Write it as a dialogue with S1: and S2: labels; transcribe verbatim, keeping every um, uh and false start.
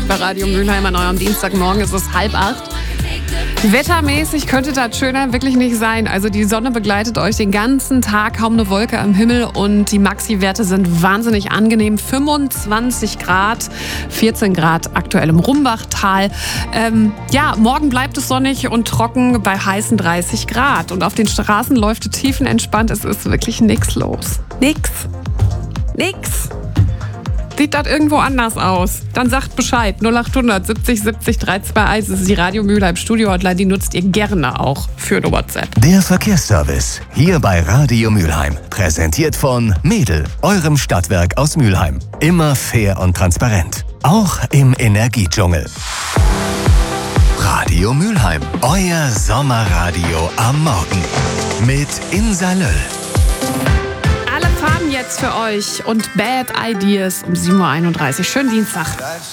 S1: euch bei Radio Mülheim an eurem Dienstagmorgen. Es ist halb acht. Wettermäßig könnte das schöner wirklich nicht sein. Also die Sonne begleitet euch den ganzen Tag, kaum eine Wolke am Himmel und die Maxi-Werte sind wahnsinnig angenehm. fünfundzwanzig Grad, vierzehn Grad aktuell im Rumbachtal. Ähm, ja, morgen bleibt es sonnig und trocken bei heißen dreißig Grad. Und auf den Straßen läuft es tiefenentspannt. Es ist wirklich nichts los. Nix. Nix. Sieht das irgendwo anders aus? Dann sagt Bescheid. null acht hundert siebzig siebzig dreihundertzweiundzwanzig. Das ist die Radio Mülheim Studio Hotline. Die nutzt ihr gerne auch für eine WhatsApp.
S2: Der Verkehrsservice hier bei Radio Mülheim. Präsentiert von Mädel, eurem Stadtwerk aus Mülheim. Immer fair und transparent. Auch im Energiedschungel. Radio Mülheim. Euer Sommerradio am Morgen. Mit Insa Löll.
S1: Alle Farben jetzt für euch und Bad Ideas um sieben Uhr einunddreißig. Schönen Dienstag.